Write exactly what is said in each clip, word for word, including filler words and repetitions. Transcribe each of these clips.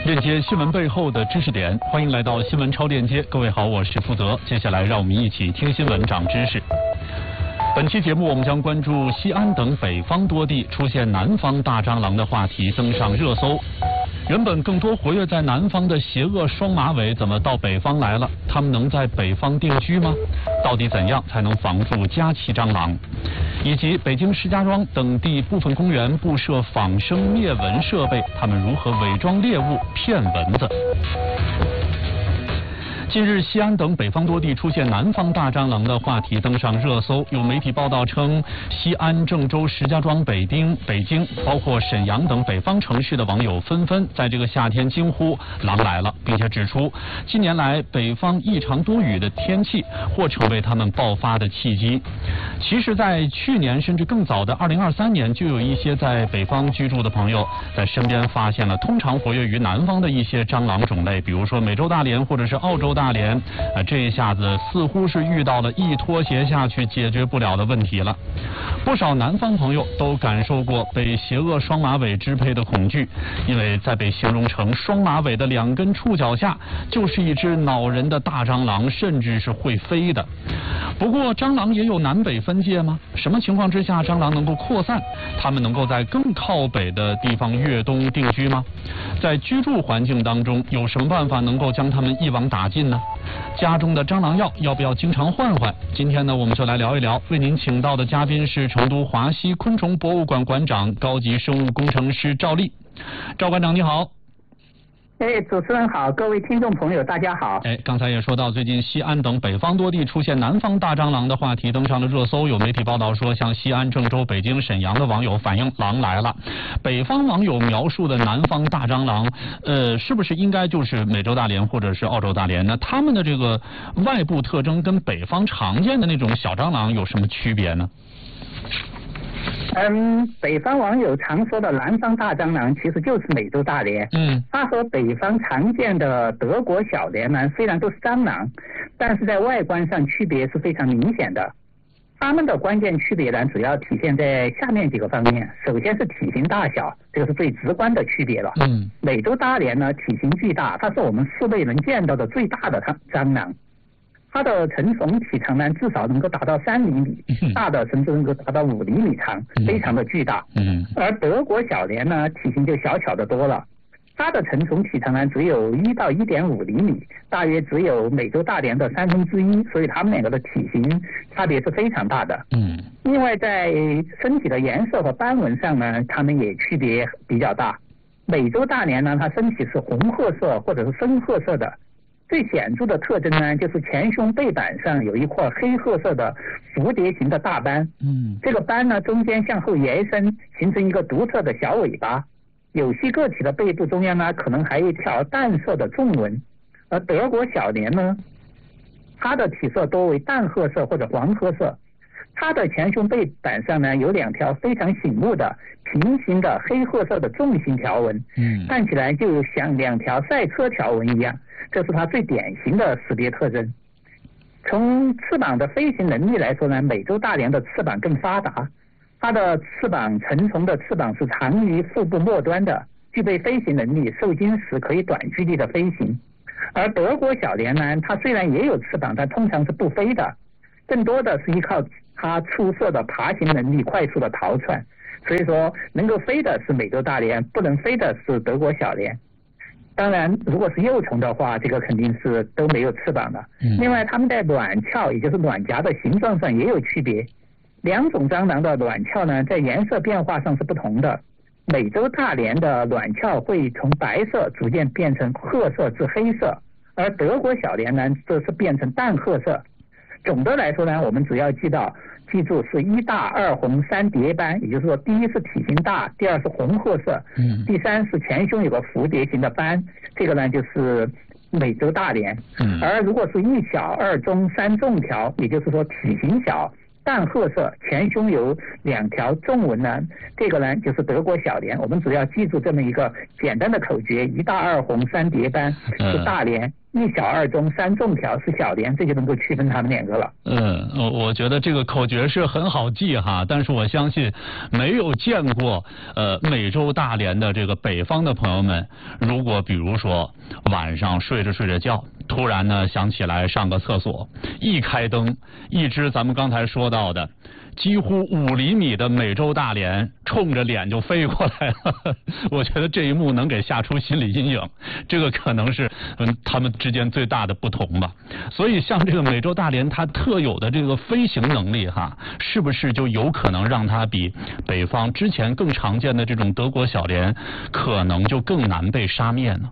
链接新闻背后的知识点，欢迎来到新闻超链接。各位好，我是负责。接下来让我们一起听新闻长知识。本期节目我们将关注西安等北方多地出现南方大蟑螂的话题登上热搜。原本更多活跃在南方的邪恶双马尾怎么到北方来了？它们能在北方定居吗？到底怎样才能防住家栖蟑螂？以及北京石家庄等地部分公园布设仿生灭蚊设备，它们如何伪装猎物骗蚊子？近日，西安等北方多地出现南方大蟑螂的话题登上热搜。有媒体报道称，西安、郑州、石家庄、北京、北京，包括沈阳等北方城市的网友纷纷在这个夏天惊呼“狼来了”，并且指出，近年来北方异常多雨的天气或成为他们爆发的契机。其实，在去年甚至更早的二零二三年，就有一些在北方居住的朋友在身边发现了通常活跃于南方的一些蟑螂种类，比如说美洲大蠊或者是澳洲大。大连，呃，这一下子似乎是遇到了一拖鞋下去解决不了的问题了。不少南方朋友都感受过被邪恶双马尾支配的恐惧，因为在被形容成双马尾的两根触角下，就是一只恼人的大蟑螂，甚至是会飞的。不过，蟑螂也有南北分界吗？什么情况之下蟑螂能够扩散？它们能够在更靠北的地方越冬定居吗？在居住环境当中，有什么办法能够将它们一网打尽呢？家中的蟑螂药要不要经常换换？今天呢，我们就来聊一聊。为您请到的嘉宾是成都华西昆虫博物馆馆长、高级生物工程师赵丽。赵馆长你好。 哎，主持人好，各位听众朋友大家好。 哎，刚才也说到，最近西安等北方多地出现南方大蟑螂的话题登上了热搜。有媒体报道说，像西安、郑州、北京、沈阳的网友反映狼来了。北方网友描述的南方大蟑螂，呃，是不是应该就是美洲大蠊或者是澳洲大蠊呢？它们的这个外部特征跟北方常见的那种小蟑螂有什么区别呢？ 嗯，北方网友常说的南方大蟑螂其实就是美洲大蠊。嗯，它和北方常见的德国小蠊呢，虽然都是蟑螂，但是在外观上区别是非常明显的。它们的关键区别呢，主要体现在下面几个方面。首先是体型大小，这个是最直观的区别了。嗯，美洲大蠊呢，体型巨大，它是我们室内能见到的最大的蟑螂。它的成虫体长呢，至少能够达到三厘米，大的甚至能够达到五厘米长，非常的巨大。嗯，而德国小蠊呢，体型就小巧的多了，它的成虫体长呢只有一到一点五厘米，大约只有美洲大蠊的三分之一，所以它们两个的体型差别是非常大的。嗯，另外在身体的颜色和斑纹上呢，它们也区别比较大。美洲大蠊呢，它身体是红褐色或者是深褐色的。最显著的特征呢，就是前胸背板上有一块黑褐色的蝴蝶形的大斑。嗯，这个斑呢，中间向后延伸，形成一个独特的小尾巴。有些个体的背部中央呢，可能还有一条淡色的纵纹。而德国小蠊呢，它的体色多为淡褐色或者黄褐色。它的前胸背板上呢，有两条非常醒目的平行的黑褐色的纵形条纹。嗯，看起来就像两条赛车条纹一样。这是它最典型的识别特征。从翅膀的飞行能力来说呢，美洲大蠊的翅膀更发达，它的翅膀成虫的翅膀是长于腹部末端的，具备飞行能力，受精时可以短距离的飞行。而德国小蠊呢，它虽然也有翅膀，但通常是不飞的，更多的是依靠它出色的爬行能力快速的逃窜。所以说，能够飞的是美洲大蠊，不能飞的是德国小蠊。当然，如果是幼虫的话，这个肯定是都没有翅膀的。另外，它们在卵鞘，也就是卵夹的形状上也有区别。两种蟑螂的卵鞘呢，在颜色变化上是不同的。美洲大蠊的卵鞘会从白色逐渐变成褐色至黑色，而德国小蠊呢，则是变成淡褐色。总的来说呢，我们主要记到。记住是一大二红三蝶斑，也就是说，第一是体型大，第二是红褐色，嗯，第三是前胸有个蝴蝶形的斑，这个呢就是美洲大蠊。嗯，而如果是一小二中三纵条，也就是说体型小、淡褐色，前胸有两条纵纹呢，这个呢就是德国小蠊。我们主要记住这么一个简单的口诀：一大二红三蝶斑是大蠊。 一小二中三纵条是小连，这就能够区分他们两个了。 嗯，我我觉得这个口诀是很好记哈，但是我相信没有见过呃美洲大连的这个北方的朋友们，如果比如说晚上睡着睡着觉，突然呢想起来上个厕所，一开灯，一只咱们刚才说到的几乎五厘米的美洲大连冲着脸就飞过来了，我觉得这一幕能给吓出心理阴影，这个可能是嗯他们之间最大的不同吧。所以像这个美洲大连它特有的这个飞行能力哈，是不是就有可能让它比北方之前更常见的这种德国小连可能就更难被杀灭呢？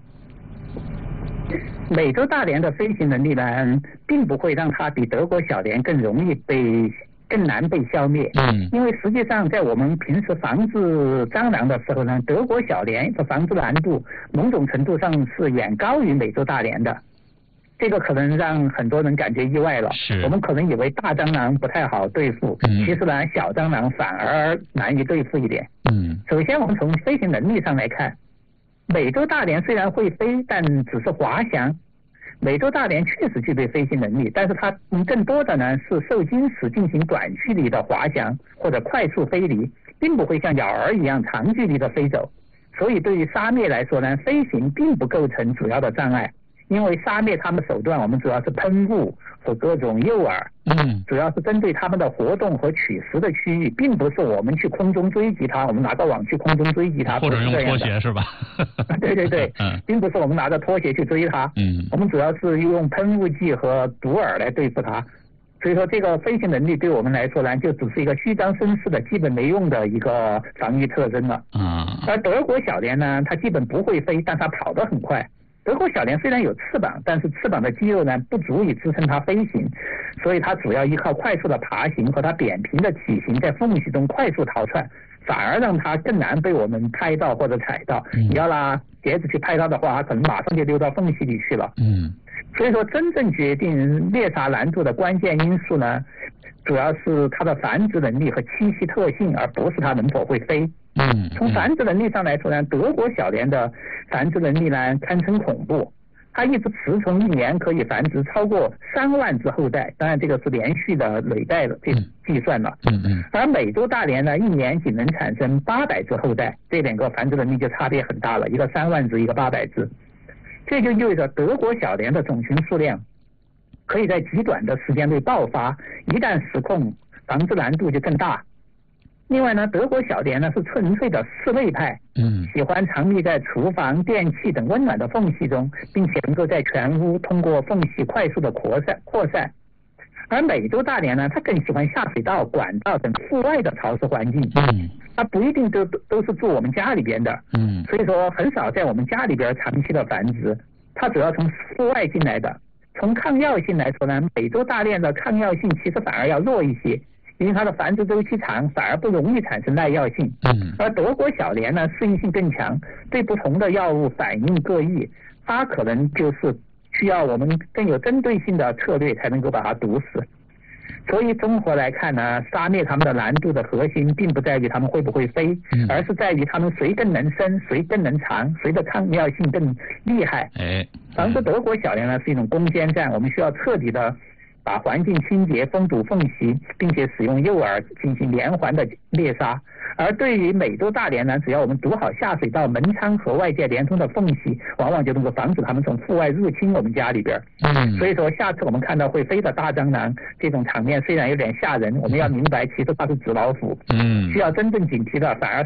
美洲大连的飞行能力呢，并不会让它比德国小连更容易被更难被消灭。嗯，因为实际上在我们平时防治蟑螂的时候呢，德国小连的防治难度某种程度上是远高于美洲大连的。这个可能让很多人感觉意外了。是，我们可能以为大蟑螂不太好对付，嗯、其实呢，小蟑螂反而难以对付一点。嗯，首先我们从飞行能力上来看，美洲大连虽然会飞，但只是滑翔。美洲大连确实具备飞行能力，但是它更多的呢是受精时进行短距离的滑翔或者快速飞离，并不会像鸟儿一样长距离的飞走。所以对于杀灭来说呢，飞行并不构成主要的障碍，因为杀灭它们手段我们主要是喷雾和各种诱饵，嗯，主要是针对它们的活动和取食的区域，并不是我们去空中追击它，我们拿个网去空中追击它， 或者用拖鞋是吧？ 对对对，嗯，并不是我们拿着拖鞋去追它，嗯，我们主要是用喷雾剂和毒饵来对付它。所以说这个飞行能力对我们来说呢，就只是一个虚张声势的基本没用的一个防御特征了。嗯，而德国小连呢，它基本不会飞，但它跑得很快。德国小连虽然有翅膀，但是翅膀的肌肉呢不足以支撑它飞行，所以它主要依靠快速的爬行和它扁平的体型在缝隙中快速逃窜，反而让它更难被我们拍到或者踩到。嗯、你要拿鞋子去拍它的话，它可能马上就溜到缝隙里去了。嗯，所以说真正决定猎杀难度的关键因素呢，主要是它的繁殖能力和栖息特性，而不是它能否会飞。嗯，从繁殖能力上来说呢，德国小连的繁殖能力呢堪称恐怖，它一只雌虫一年可以繁殖超过三万只后代，当然这个是连续的累代的这计算了。嗯嗯。而美洲大连呢，一年仅能产生八百只后代，这两个繁殖能力就差别很大了，一个三万只，一个八百只。这就意味着德国小连的种群数量可以在极短的时间内爆发，一旦失控，防治难度就更大。另外呢，德国小连呢是纯粹的室内派，嗯，喜欢藏匿在厨房、电器等温暖的缝隙中，并且能够在全屋通过缝隙快速的扩散扩散。而美洲大连呢，它更喜欢下水道、管道等户外的潮湿环境，嗯，它不一定都都是住我们家里边的，嗯，所以说很少在我们家里边长期的繁殖，它主要从户外进来的。从抗药性来说呢，美洲大连的抗药性其实反而要弱一些。因为它的繁殖周期长，反而不容易产生耐药性。嗯，而德国小连呢，适应性更强，对不同的药物反应各异，它可能就是需要我们更有针对性的策略才能够把它毒死。所以综合来看呢，杀灭它们的难度的核心，并不在于它们会不会飞，嗯、而是在于它们谁更能生，谁更能长，谁的抗药性更厉害。哎，防治德国小连呢是一种攻坚战，我们需要彻底的把环境清洁、封堵缝隙，并且使用诱饵进行连环的猎杀。而对于美洲大连呢，只要我们堵好下水道、门窗和外界连通的缝隙，往往就能够防止它们从户外入侵我们家里边。嗯，所以说下次我们看到会飞的大蟑螂这种场面，虽然有点吓人，我们要明白其实它是纸老虎。嗯，需要真正警惕的反而